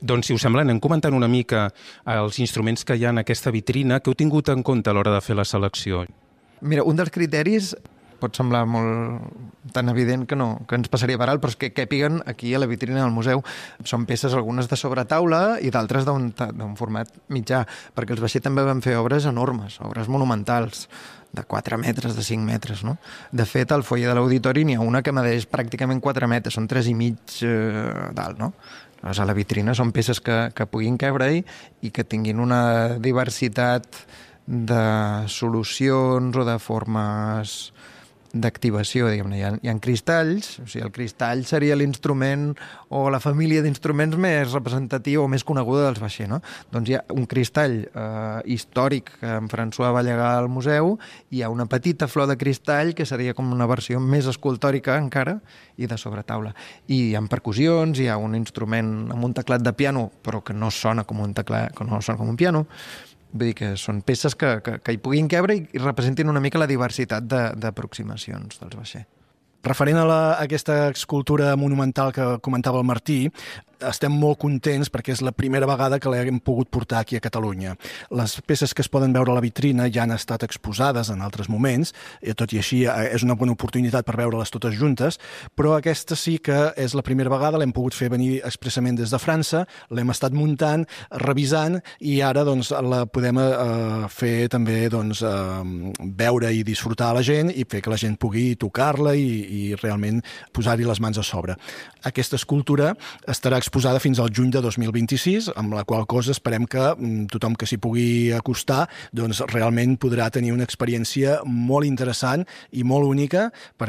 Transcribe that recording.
Doncs, si us sembla, anem comentant una mica els instruments que hi ha en aquesta vitrina que heu tingut en compte a l'hora de fer la selecció. Mira, un dels criteris pot semblar molt tan evident que no, que ens passaria per alt, però és que càpiguen aquí a la vitrina del museu. Són peces, algunes de sobretaula i d'altres d'un format mitjà, perquè els Vacher també van fer obres enormes, obres monumentals, de 4 metres, de 5 metres, no? De fet, al foyer de l'auditori n'hi ha una que medeix pràcticament 4 metres, són 3,5 d'alt, no? A la vitrina són peces que puguin cabre-hi i que tinguin una diversitat de solucions o de formes d'activació, diguem-ne. Hi ha cristalls, o sigui, el cristall seria l'instrument o la família d'instruments més representatiu o més coneguda dels Vacher, no? Doncs hi ha un cristall històric que en François va llegar al museu, hi ha una petita flor de cristall que seria com una versió més escultòrica encara i de sobretaula. I hi ha percussions, hi ha un instrument amb un teclat de piano però que no sona com un teclat, que no sona com un piano. Vull dir que són peces que hi puguin cabre i representin una mica la diversitat d'aproximacions dels Vacher. Referent a aquesta escultura monumental que comentava el Martí, estem molt contents perquè és la primera vegada que l'hem pogut portar aquí a Catalunya. Les peces que es poden veure a la vitrina ja han estat exposades en altres moments, i tot i així és una bona oportunitat per veure-les totes juntes, però aquesta sí que és la primera vegada, l'hem pogut fer venir expressament des de França, l'hem estat muntant, revisant, i ara doncs, la podem fer també veure i disfrutar a la gent i fer que la gent pugui tocar-la i realment posar-hi les mans a sobre. Aquesta escultura estarà exposada fins al juny de 2026, amb la qual cosa esperem que tothom que s'hi pugui acostar doncs realment podrà tenir una experiència molt interessant i molt única,